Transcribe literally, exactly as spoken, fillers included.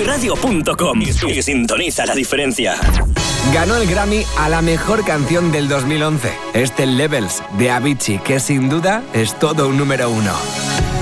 radio punto com y sintoniza la diferencia. Ganó el Grammy a la mejor canción del dos mil once. Este Levels de Avicii, que sin duda es todo un número uno.